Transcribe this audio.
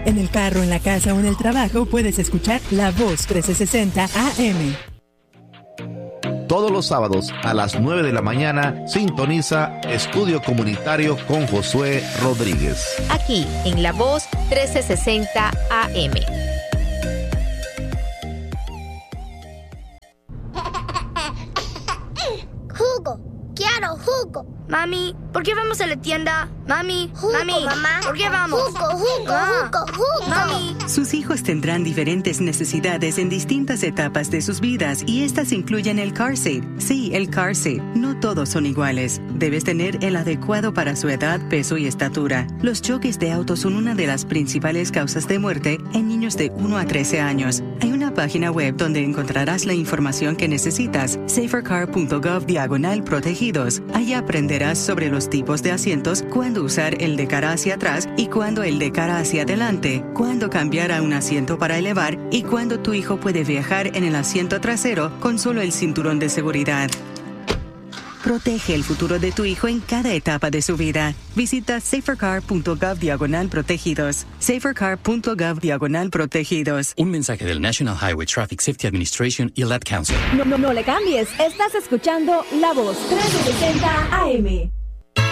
En el carro, en la casa o en el trabajo puedes escuchar La Voz 1360 AM. Todos los sábados a las 9 de la mañana sintoniza Estudio Comunitario con Josué Rodríguez. Aquí en La Voz 1360 AM. Jugo, quiero jugo. Mami, ¿por qué vamos a la tienda? Mami, Jugo, mamá. ¿por qué vamos? Jugo. Mami. Sus hijos tendrán diferentes necesidades en distintas etapas de sus vidas y estas incluyen el car seat. Sí, el car seat. No todos son iguales. Debes tener el adecuado para su edad, peso y estatura. Los choques de auto son una de las principales causas de muerte en niños de 1 a 13 años. Hay una página web donde encontrarás la información que necesitas, safercar.gov/protegidos. Allí aprenderás sobre los tipos de asientos, cuándo usar el de cara hacia atrás y cuándo el de cara hacia adelante, cuándo cambiar a un asiento para elevar y cuándo tu hijo puede viajar en el asiento trasero con solo el cinturón de seguridad. Protege el futuro de tu hijo en cada etapa de su vida. Visita safercar.gov/protegidos. safercar.gov/protegidos. Un mensaje del National Highway Traffic Safety Administration y el Ad Council. No le cambies. Estás escuchando La Voz 1360 AM.